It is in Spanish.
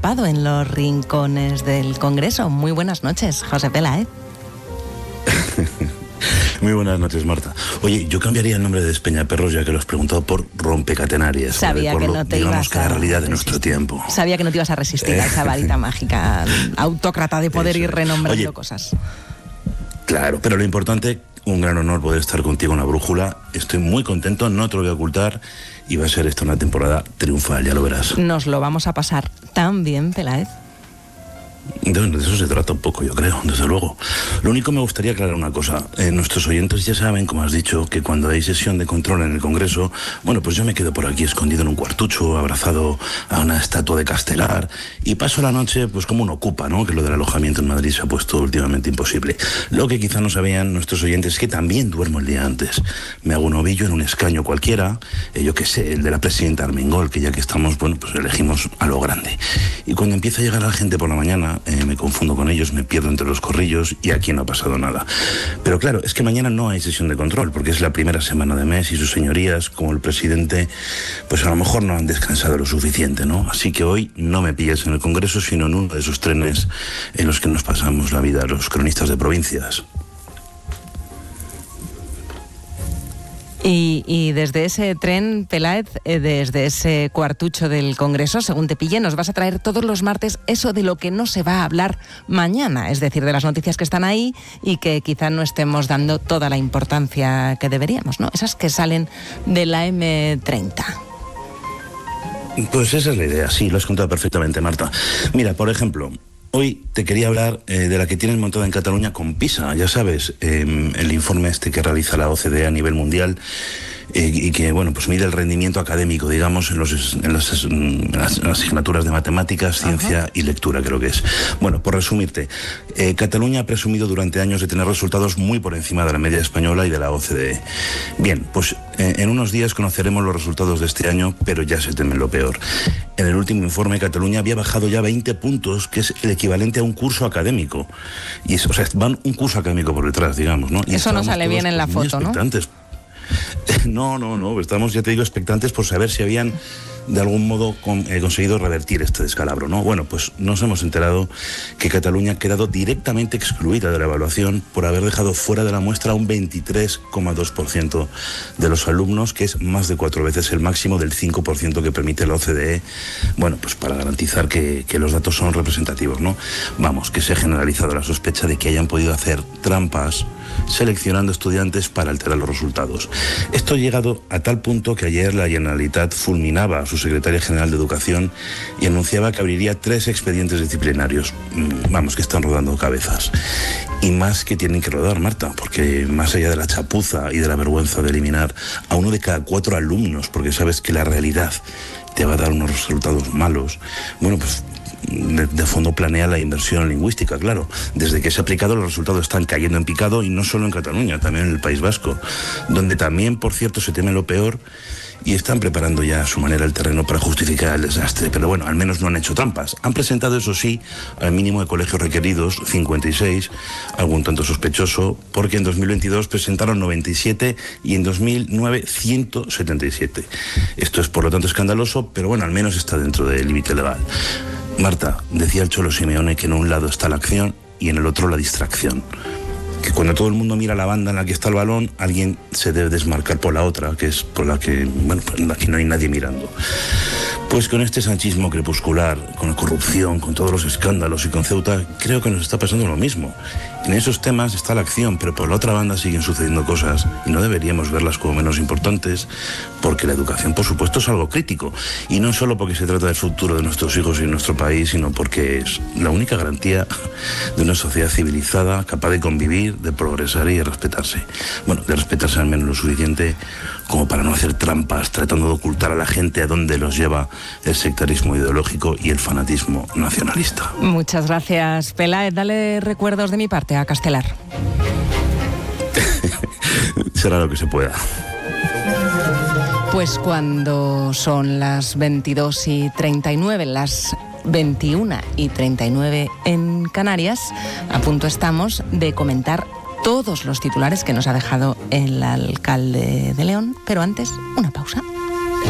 escapado en los rincones del Congreso. Muy buenas noches, José Peláez. Muy buenas noches, Marta. Oye, yo cambiaría el nombre de Despeñaperros, ya que lo has preguntado, por Rompecatenarias. Sabía que no te ibas a la realidad de nuestro tiempo. Sabía que no te ibas a resistir a esa varita mágica autócrata de poder ir renombrando cosas. Claro, pero lo importante, un gran honor poder estar contigo en La Brújula. Estoy muy contento, no te lo voy a ocultar, y va a ser esta una temporada triunfal, ya lo verás. Nos lo vamos a pasar tan bien, Peláez. De eso se trata un poco, yo creo, desde luego. Lo único me gustaría aclarar una cosa. Nuestros oyentes ya saben, como has dicho, que cuando hay sesión de control en el Congreso, bueno, pues yo me quedo por aquí escondido en un cuartucho, abrazado a una estatua de Castelar, y paso la noche pues como uno ocupa, ¿no? Que lo del alojamiento en Madrid se ha puesto últimamente imposible. Lo que quizá no sabían nuestros oyentes es que también duermo el día antes. Me hago un ovillo en un escaño cualquiera, yo qué sé, el de la presidenta Armengol, que ya que estamos, bueno, pues elegimos a lo grande. Y cuando empieza a llegar la gente por la mañana, me confundo con ellos, me pierdo entre los corrillos y aquí no ha pasado nada. Pero claro, es que mañana no hay sesión de control porque es la primera semana de mes y sus señorías, como el presidente, pues a lo mejor no han descansado lo suficiente, ¿no? Así que hoy no me pillas en el Congreso, sino en uno de esos trenes en los que nos pasamos la vida los cronistas de provincias. Y desde ese tren, Peláez, desde ese cuartucho del Congreso, según te pille, nos vas a traer todos los martes eso de lo que no se va a hablar mañana, es decir, de las noticias que están ahí y que quizá no estemos dando toda la importancia que deberíamos, ¿no? Esas que salen de la M30. Pues esa es la idea, sí, lo has contado perfectamente, Marta. Mira, por ejemplo, hoy te quería hablar de la que tienen montada en Cataluña con PISA, ya sabes, el informe este que realiza la OCDE a nivel mundial y que, bueno, pues mide el rendimiento académico, digamos, en las asignaturas de matemáticas, ciencia y lectura, creo que es. Bueno, por resumirte, Cataluña ha presumido durante años de tener resultados muy por encima de la media española y de la OCDE. Bien, pues en unos días conoceremos los resultados de este año, pero ya se teme lo peor. En el último informe, Cataluña había bajado ya 20 puntos, que es el equivalente a un curso académico. Y o sea, van un curso académico por detrás, digamos, ¿no? Y eso no sale bien en la foto, ¿no? No, estamos, ya te digo, expectantes por saber si habían de algún modo conseguido revertir este descalabro, ¿no? Bueno, pues nos hemos enterado que Cataluña ha quedado directamente excluida de la evaluación por haber dejado fuera de la muestra un 23,2% de los alumnos, que es más de 4 veces el máximo del 5% que permite la OCDE, bueno, pues para garantizar que los datos son representativos, ¿no? Vamos, que se ha generalizado la sospecha de que hayan podido hacer trampas seleccionando estudiantes para alterar los resultados. Esto ha llegado a tal punto que ayer la Generalitat fulminaba a su secretaria general de Educación y anunciaba que abriría 3 expedientes disciplinarios. Vamos, que están rodando cabezas. Y más que tienen que rodar, Marta, porque más allá de la chapuza y de la vergüenza de eliminar a 1 de cada 4 alumnos, porque sabes que la realidad te va a dar unos resultados malos, bueno, pues de fondo planea la inversión lingüística, claro. Desde que se ha aplicado, los resultados están cayendo en picado, y no solo en Cataluña, también en el País Vasco, donde también, por cierto, se teme lo peor y están preparando ya a su manera el terreno para justificar el desastre. Pero bueno, al menos no han hecho trampas. Han presentado, eso sí, al mínimo de colegios requeridos, 56, algún tanto sospechoso, porque en 2022 presentaron 97 y en 2009 177. Esto es, por lo tanto, escandaloso, pero bueno, al menos está dentro del límite legal. Marta, decía el Cholo Simeone que en un lado está la acción y en el otro la distracción. Que cuando todo el mundo mira la banda en la que está el balón, alguien se debe desmarcar por la otra, que es por la que, bueno, en la que no hay nadie mirando. Pues con este sanchismo crepuscular, con la corrupción, con todos los escándalos y con Ceuta, creo que nos está pasando lo mismo. En esos temas está la acción, pero por la otra banda siguen sucediendo cosas y no deberíamos verlas como menos importantes, porque la educación, por supuesto, es algo crítico. Y no solo porque se trata del futuro de nuestros hijos y de nuestro país, sino porque es la única garantía de una sociedad civilizada, capaz de convivir, de progresar y de respetarse. Bueno, de respetarse al menos lo suficiente como para no hacer trampas, tratando de ocultar a la gente a dónde los lleva el sectarismo ideológico y el fanatismo nacionalista. Muchas gracias, Peláez. Dale recuerdos de mi parte a Castelar. Será lo que se pueda. Pues cuando son las 22:39, las 21:39 en Canarias, a punto estamos de comentar todos los titulares que nos ha dejado el alcalde de León, pero antes, una pausa.